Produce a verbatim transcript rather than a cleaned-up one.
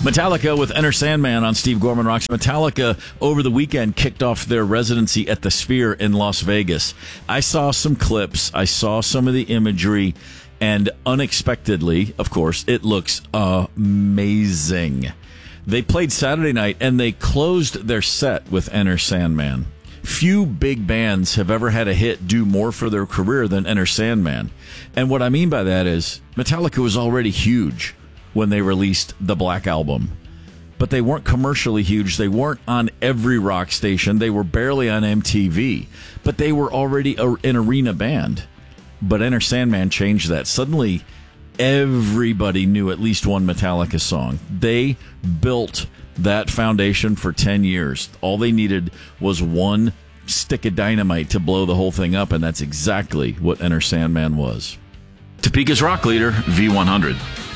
Metallica with Enter Sandman on Steve Gorman Rocks. Metallica over the weekend kicked off their residency at the Sphere in Las Vegas. I saw some clips. I saw some of the imagery. And unexpectedly, of course, it looks amazing. They played Saturday night, and they closed their set with Enter Sandman. Few big bands have ever had a hit do more for their career than Enter Sandman. And what I mean by that is Metallica was already huge when they released the Black Album. But they weren't commercially huge. They weren't on every rock station. They were barely on M T V. But they were already a, an arena band. But Enter Sandman changed that. Suddenly, everybody knew at least one Metallica song. They built that foundation for ten years. All they needed was one stick of dynamite to blow the whole thing up, and that's exactly what Enter Sandman was. Topeka's rock leader, V one hundred.